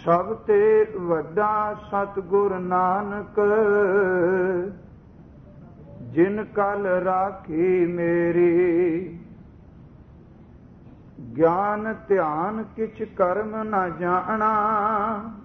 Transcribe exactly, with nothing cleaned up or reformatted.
ਸਭ ਤੇ ਵੱਡਾ ਸਤਿਗੁਰ ਨਾਨਕ, ਜਿਨ ਕਲ ਰਾਖੀ ਮੇਰੀ। ਗਿਆਨ ਧਿਆਨ ਕਿਛ ਕਰਮ ਨ ਜਾਣਾ,